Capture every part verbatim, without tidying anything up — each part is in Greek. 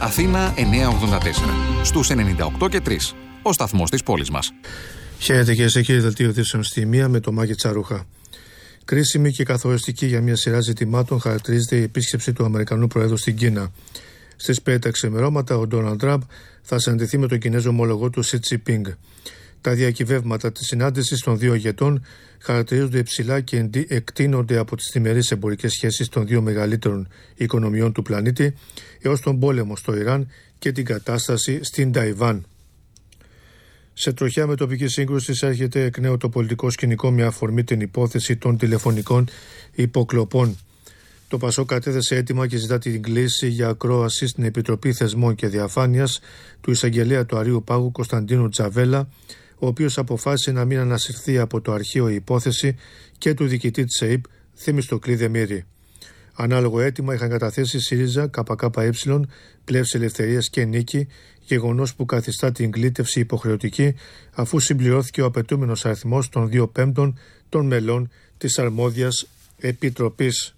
Αθήνα εννιακόσια ογδόντα τέσσερα. Στους ενενήντα οκτώ και τρία. Ο σταθμός της πόλης μας. Χαίρετε κυρίες και κύριοι, δελτίο ειδήσεων στη μία με το Μάκη Τσαρούχα. Κρίσιμη και καθοριστική για μια σειρά ζητημάτων χαρακτηρίζεται η επίσκεψη του Αμερικανού Προέδρου στην Κίνα. Στις πέντε τα ξημερώματα, ο Ντόναλντ Τραμπ θα συναντηθεί με τον Κινέζο ομολογό του Σι Τζινπίνγκ. Τα διακυβεύματα της συνάντησης των δύο ηγετών χαρακτηρίζονται υψηλά και εκτείνονται από τις διμερείς εμπορικές σχέσεις των δύο μεγαλύτερων οικονομιών του πλανήτη έως τον πόλεμο στο Ιράν και την κατάσταση στην Ταϊβάν. Σε τροχιά με τοπική σύγκρουση έρχεται εκ νέου το πολιτικό σκηνικό με αφορμή την υπόθεση των τηλεφωνικών υποκλοπών. Το Πασόκ κατέθεσε αίτημα και ζητά την κλίση για ακρόαση στην Επιτροπή Θεσμών και Διαφάνειας του εισαγγελέα του Αρείου Πάγου Κωνσταντίνου Τζαβέλα, ο οποίος αποφάσισε να μην ανασυρθεί από το αρχείο η υπόθεση, και του διοικητή της ΕΥΠ Θεμιστοκλή Δεμήρη. Ανάλογο αίτημα είχαν καταθέσει ΣΥΡΙΖΑ, ΚΚΕ, Πλεύση Ελευθερίας και Νίκη, γεγονός που καθιστά την κλήτευση υποχρεωτική, αφού συμπληρώθηκε ο απαιτούμενος αριθμός των δύο πέμπτων των μελών της αρμόδιας επιτροπής.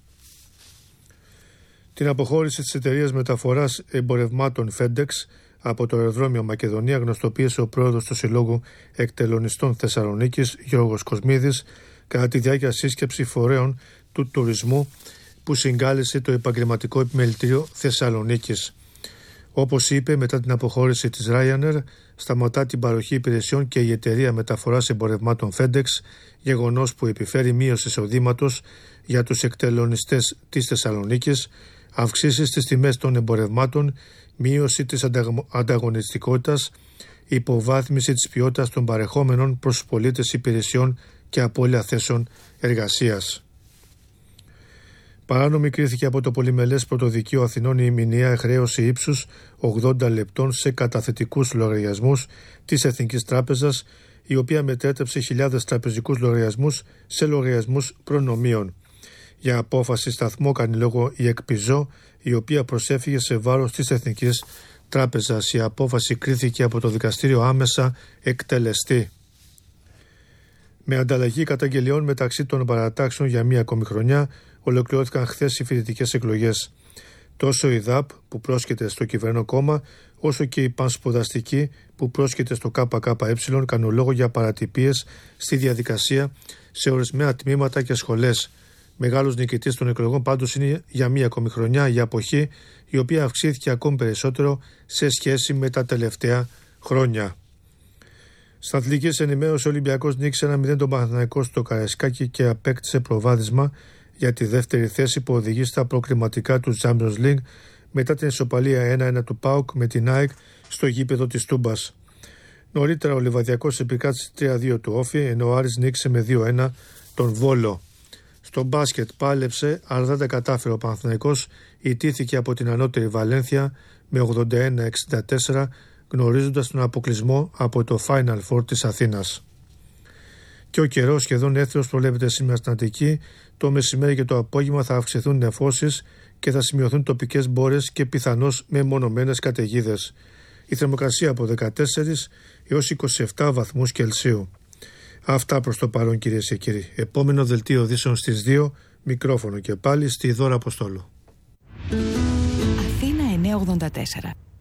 Την αποχώρηση της εταιρείας μεταφοράς εμπορευμάτων FedEx από το αεροδρόμιο Μακεδονία γνωστοποίησε ο πρόεδρος του Συλλόγου Εκτελωνιστών Θεσσαλονίκης, Γιώργος Κοσμίδης, κατά τη διάρκεια σύσκεψη φορέων του τουρισμού που συγκάλεσε το επαγγελματικό επιμελητήριο Θεσσαλονίκης. Όπως είπε, μετά την αποχώρηση της Ryanair, σταματά την παροχή υπηρεσιών και η εταιρεία μεταφοράς εμπορευμάτων FedEx, γεγονός που επιφέρει μείωση εισοδήματος για τους εκτελωνιστές της Θεσσαλονίκης, αυξήσεις στις τιμές των εμπορευμάτων, μείωση της ανταγωνιστικότητας, υποβάθμιση της ποιότητας των παρεχόμενων προς τους πολίτες υπηρεσιών και απώλεια θέσεων εργασίας. Παράνομη κρίθηκε από το Πολυμελές Πρωτοδικείο Αθηνών η μηνιαία χρέωση ύψους ογδόντα λεπτών σε καταθετικούς λογαριασμούς της Εθνικής Τράπεζας, η οποία μετέτρεψε χιλιάδες τραπεζικούς λογαριασμούς σε λογαριασμούς προνομίων. Για απόφαση σταθμό κάνει λόγο η ΕΚΠΙΖΟ, η οποία προσέφυγε σε βάρος της Εθνικής Τράπεζας. Η απόφαση κρίθηκε από το δικαστήριο άμεσα εκτελεστή. Με ανταλλαγή καταγγελιών μεταξύ των παρατάξεων για μία ακόμη χρονιά, ολοκληρώθηκαν χθες οι φοιτητικές εκλογές. Τόσο η ΔΑΠ που πρόσκειται στο κυβερνό κόμμα, όσο και η πανσπουδαστική που πρόσκειται στο ΚΚΕ κάνουν λόγο για παρατυπίες στη διαδικασία σε ορισμένα τμήματα και σχολές. Μεγάλος νικητής των εκλογών πάντως είναι για μία ακόμη χρονιά η αποχή, η οποία αυξήθηκε ακόμη περισσότερο σε σχέση με τα τελευταία χρόνια. Στα αθλητικής ενημέρωση, ο Ολυμπιακός νίκησε ένα μηδέν τον Παναθηναϊκό στο Καραϊσκάκι και απέκτησε προβάδισμα για τη δεύτερη θέση που οδηγεί στα προκριματικά του Champions League μετά την ισοπαλία ένα ένα του ΠΑΟΚ με την ΑΕΚ στο γήπεδο της Τούμπας. Νωρίτερα ο Λιβαδιακός επικράτησε τρία δύο του Όφη, ενώ ο Άρης νίκησε με δύο ένα τον Βόλο. Στο μπάσκετ πάλεψε, αλλά δεν τα κατάφερε ο Παναθηναϊκός, ιτήθηκε από την ανώτερη Βαλένθια με ογδόντα ένα εξήντα τέσσερα, γνωρίζοντας τον αποκλεισμό από το Final Four της Αθήνας. Και ο καιρός σχεδόν έθριος προβλέπεται σήμερα στην Αττική. Το μεσημέρι και το απόγευμα θα αυξηθούν νεφώσεις και θα σημειωθούν τοπικές μπόρες και πιθανώς μεμονωμένες καταιγίδες. Η θερμοκρασία από δεκατέσσερα έως είκοσι επτά βαθμούς Κελσίου. Αυτά προς το παρόν, κυρίες και κύριοι. Επόμενο δελτίο ειδήσεων στις δύο, μικρόφωνο και πάλι στη Δώρα Αποστόλου. Αθήνα εννιακόσια ογδόντα τέσσερα.